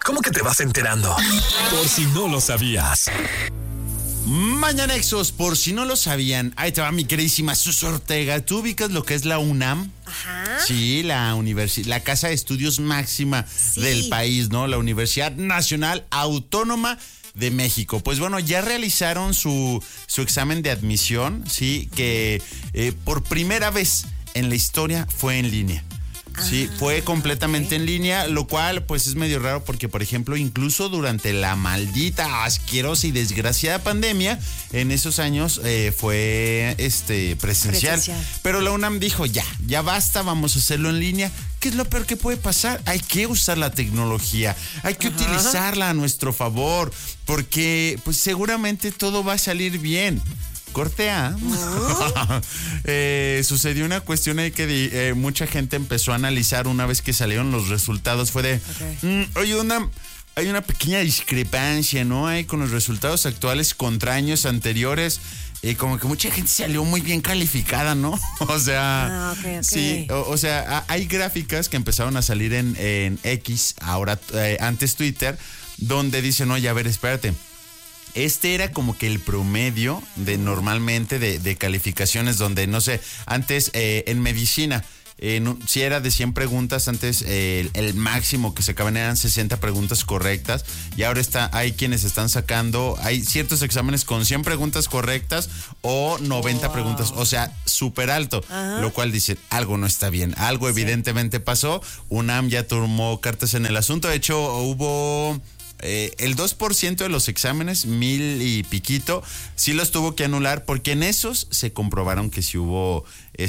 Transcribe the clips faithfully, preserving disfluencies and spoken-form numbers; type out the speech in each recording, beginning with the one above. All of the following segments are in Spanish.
¿Cómo que te vas enterando? Por si no lo sabías. Mañanexos, por si no lo sabían, ahí te va mi queridísima Sus Ortega. ¿Tú ubicas lo que es la UNAM? Ajá. Sí, la universidad, la casa de estudios máxima Sí. del país, ¿no? La Universidad Nacional Autónoma de México. Pues bueno, ya realizaron su, su examen de admisión, sí, que eh, por primera vez en la historia fue en línea. Sí, fue completamente ok. en línea, lo cual pues es medio raro porque, por ejemplo, incluso durante la maldita, asquerosa y desgraciada pandemia, en esos años eh, fue este presencial. Presencial. Pero la UNAM dijo, ya, ya basta, vamos a hacerlo en línea. ¿Qué es lo peor que puede pasar? Hay que usar la tecnología, hay que Ajá. utilizarla a nuestro favor, porque pues seguramente todo va a salir bien. Corte A. eh, sucedió una cuestión ahí que di, eh, mucha gente empezó a analizar una vez que salieron los resultados. Fue de, Ok. mm, oye, una, hay una pequeña discrepancia, ¿no? Hay con los resultados actuales contra años anteriores. Eh, como que mucha gente salió muy bien calificada, ¿no? O sea, Ah, ok, ok. sí, o, o sea, a, hay gráficas que empezaron a salir en, en X, ahora eh, antes Twitter, donde dicen, oye, a ver, espérate. Este era como que el promedio de normalmente de, de calificaciones donde, no sé, antes eh, en medicina, eh, no, si era de cien preguntas, antes eh, el, el máximo que sacaban eran sesenta preguntas correctas y ahora está, hay quienes están sacando, hay ciertos exámenes con cien preguntas correctas o noventa Wow. preguntas, o sea, súper alto, Ajá. lo cual dice, algo no está bien, algo Sí. evidentemente pasó. UNAM ya tomó cartas en el asunto, de hecho hubo... Eh, el dos por ciento de los exámenes, mil y piquito, sí los tuvo que anular porque en esos se comprobaron que sí hubo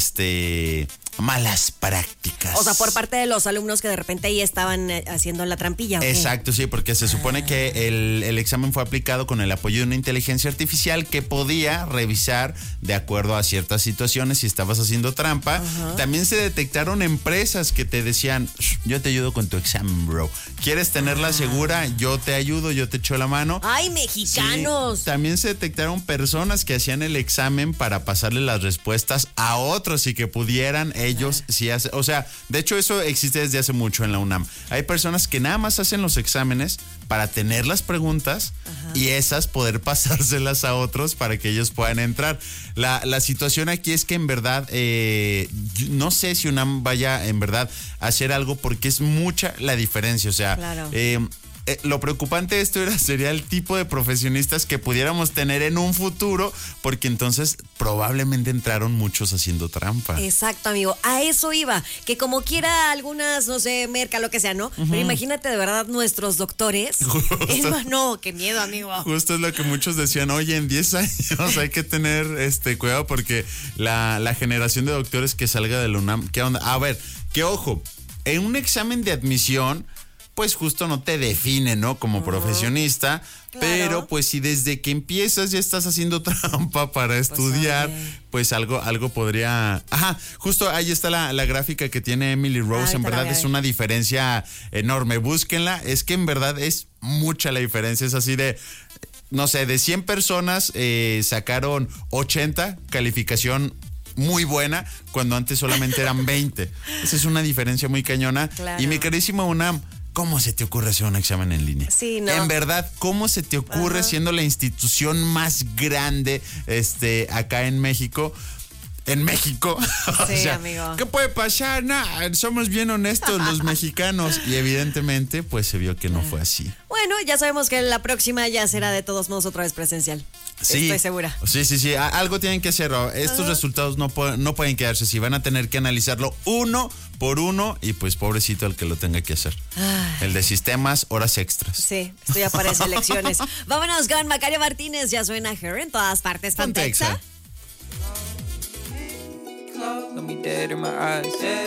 este malas prácticas. O sea, por parte de los alumnos que de repente ahí estaban eh, haciendo la trampilla. ¿o qué? Exacto, sí, porque se supone que el, el examen fue aplicado con el apoyo de una inteligencia artificial que podía revisar de acuerdo a ciertas situaciones si estabas haciendo trampa. Ajá. También se detectaron empresas que te decían, yo te ayudo con tu examen, bro. ¿Quieres tenerla Ah. segura? Yo te ayudo, yo te echo la mano. ¡Ay, Sí, mexicanos! también se detectaron personas que hacían el examen para pasarle las respuestas a otros y que pudieran ellos sí hacer. O sea, de hecho eso existe desde hace mucho en la UNAM. Hay personas que nada más hacen los exámenes para tener las preguntas Ajá. y esas poder pasárselas a otros para que ellos puedan entrar. La, la situación aquí es que en verdad, eh, yo no sé si UNAM vaya en verdad a hacer algo porque es mucha la diferencia. O sea, Claro. eh, Eh, lo preocupante de esto era, sería el tipo de profesionistas que pudiéramos tener en un futuro, porque entonces probablemente entraron muchos haciendo trampa. Exacto, amigo. A eso iba. Que como quiera algunas, no sé, merca, lo que sea, ¿no? Pero imagínate de verdad nuestros doctores. Es más, no, qué miedo, amigo. Justo es lo que muchos decían, oye, en diez años hay que tener este cuidado porque la, la generación de doctores que salga de la UNAM, ¿qué onda? A ver, que ojo, en un examen de admisión, pues justo no te define, ¿no? Como profesionista, Claro. pero pues si desde que empiezas ya estás haciendo trampa para estudiar, oye. pues algo, algo podría... Ajá, justo ahí está la, la gráfica que tiene Emily Rose, Ahorita en la verdad voy a es ver. una diferencia enorme, búsquenla, es que en verdad es mucha la diferencia, es así de... No sé, de cien personas eh, sacaron ochenta, calificación muy buena, cuando antes solamente eran veinte. Esa es una diferencia muy cañona. Claro. Y mi carísimo UNAM, ¿cómo se te ocurre hacer un examen en línea? Sí, no. En verdad, ¿cómo se te ocurre, Ajá. siendo la institución más grande este, acá en México? En México. O Sí, sea, amigo. ¿qué puede pasar? Nah, somos bien honestos los mexicanos. Y evidentemente, pues se vio que no fue así. Bueno, ya sabemos que la próxima ya será de todos modos otra vez presencial. Sí, Estoy segura. Sí, sí, sí. A- algo tienen que hacer. Estos Ajá. resultados no, pu- no pueden quedarse así. Van a tener que analizarlo uno por uno y pues pobrecito el que lo tenga que hacer. Ay. El de sistemas, horas extras. Sí, esto ya parece elecciones. Vámonos con Macario Martínez. Ya suena Her en todas partes. Pontexa. Pontexa. Look me dead in my eyes.